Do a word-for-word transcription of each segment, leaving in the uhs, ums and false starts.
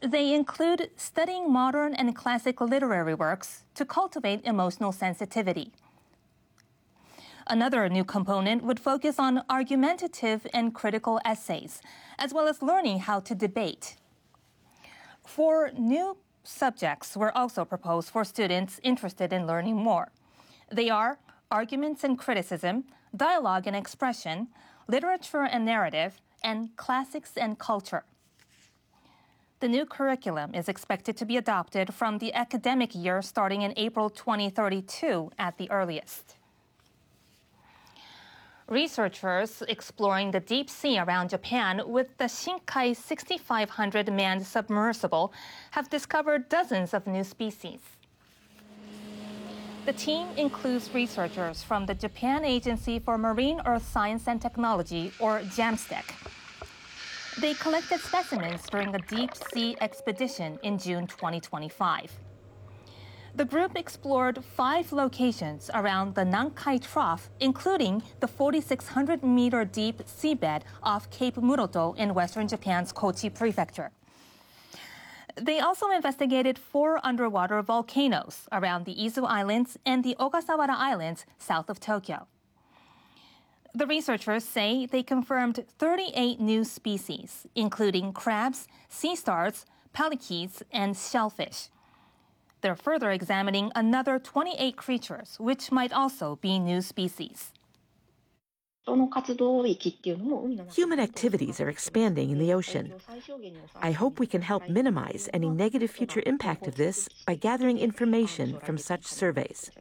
They include studying modern and classic literary works to cultivate emotional sensitivity. Another new component would focus on argumentative and critical essays, as well as learning how to debate. Four new subjects were also proposed for students interested in learning more. They are arguments and criticism, dialogue and expression, literature and narrative, and classics and culture. The new curriculum is expected to be adopted from the academic year starting in April twenty thirty-two at the earliest. Researchers exploring the deep sea around Japan with the Shinkai sixty-five hundred manned submersible have discovered dozens of new species. The team includes researchers from the Japan Agency for Marine Earth Science and Technology, or JAMSTEC. They collected specimens during a deep-sea expedition in June twenty twenty-five. The group explored five locations around the Nankai Trough, including the forty-six hundred meter deep seabed off Cape Muroto in western Japan's Kochi Prefecture. They also investigated four underwater volcanoes around the Izu Islands and the Ogasawara Islands south of Tokyo. The researchers say they confirmed thirty-eight new species, including crabs, sea stars, paliques, and shellfish. They're further examining another twenty-eight creatures, which might also be new species. Human activities are expanding in the ocean. I hope we can help minimize any negative future impact of this by gathering information from such surveys.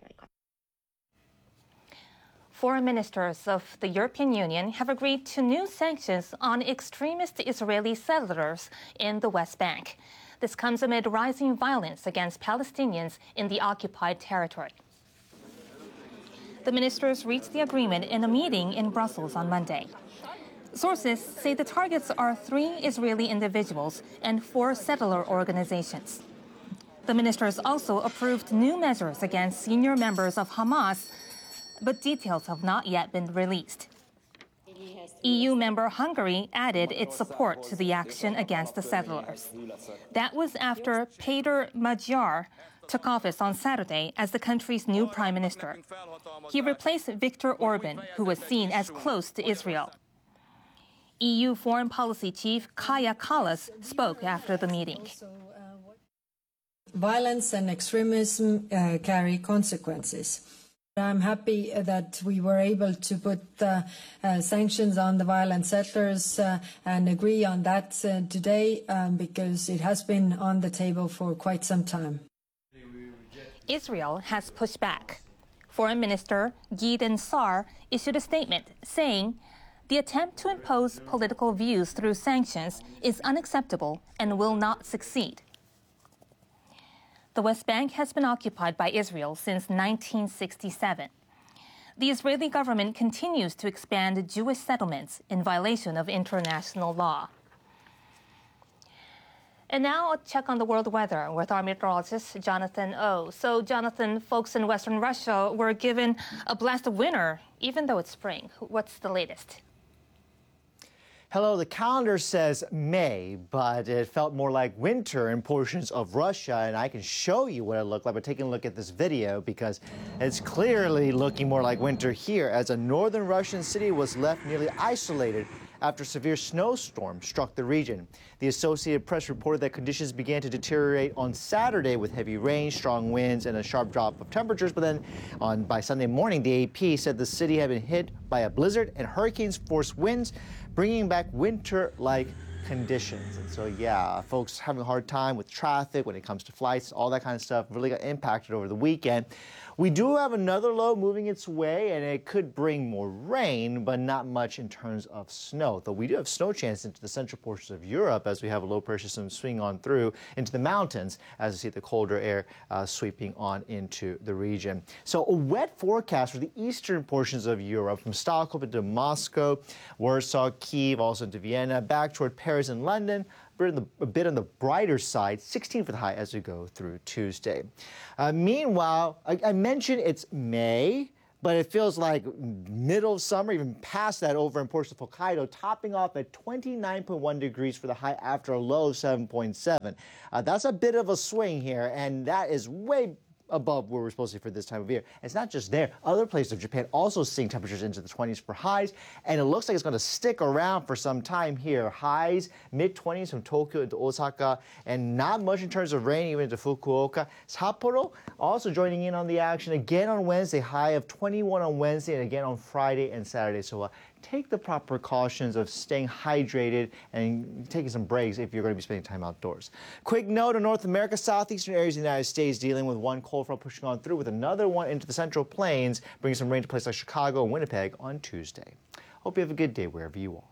Foreign ministers of the European Union have agreed to new sanctions on extremist Israeli settlers in the West Bank. This comes amid rising violence against Palestinians in the occupied territory. The ministers reached the agreement in a meeting in Brussels on Monday. Sources say the targets are three Israeli individuals and four settler organizations. The ministers also approved new measures against senior members of Hamas, but details have not yet been released. E U member Hungary added its support to the action against the settlers. That was after Péter Magyar took office on Saturday as the country's new prime minister. He replaced Viktor Orban, who was seen as close to Israel. E U Foreign Policy Chief Kaja Kallas spoke after the meeting. Violence and extremism uh, carry consequences. I'm happy that we were able to put uh, uh, sanctions on the violent settlers uh, and agree on that uh, today um, because it has been on the table for quite some time. Israel has pushed back. Foreign Minister Gideon Sa'ar issued a statement saying the attempt to impose political views through sanctions is unacceptable and will not succeed. The West Bank has been occupied by Israel since nineteen sixty-seven. The Israeli government continues to expand Jewish settlements in violation of international law. And now a check on the world weather with our meteorologist, Jonathan Oh. So, Jonathan, folks in Western Russia were given a blast of winter, even though it's spring. What's the latest? Hello, the calendar says May, but it felt more like winter in portions of Russia, and I can show you what it looked like by taking a look at this video because it's clearly looking more like winter here as a northern Russian city was left nearly isolated after a severe snowstorm struck the region. The Associated Press reported that conditions began to deteriorate on Saturday with heavy rain, strong winds, and a sharp drop of temperatures. But then on by Sunday morning, the A P said the city had been hit by a blizzard and hurricanes-force winds, bringing back winter-like conditions. And so, yeah, folks having a hard time with traffic when it comes to flights, all that kind of stuff really got impacted over the weekend. We do have another low moving its way, and it could bring more rain, but not much in terms of snow. Though we do have snow chance into the central portions of Europe as we have a low pressure system swing on through into the mountains as we see the colder air uh, sweeping on into the region. So a wet forecast for the eastern portions of Europe from Stockholm into Moscow, Warsaw, Kyiv, also into Vienna, back toward Paris and London. A bit on the brighter side, sixteen for the high as we go through Tuesday. Uh, meanwhile, I, I mentioned it's May, but it feels like middle of summer, even past that over in portions of Hokkaido, topping off at twenty-nine point one degrees for the high after a low of seven point seven. Uh, that's a bit of a swing here, and that is way above where we're supposed to be for this time of year. It's not just there. Other places of Japan also seeing temperatures into the twenties for highs, and it looks like it's going to stick around for some time here. Highs, mid twenties from Tokyo into Osaka, and not much in terms of rain even into Fukuoka. Sapporo also joining in on the action again on Wednesday, high of twenty-one on Wednesday, and again on Friday and Saturday. So uh, take the proper precautions of staying hydrated and taking some breaks if you're going to be spending time outdoors. Quick note on North America, southeastern areas of the United States dealing with one cold front pushing on through with another one into the central plains, bringing some rain to places like Chicago and Winnipeg on Tuesday. Hope you have a good day wherever you are.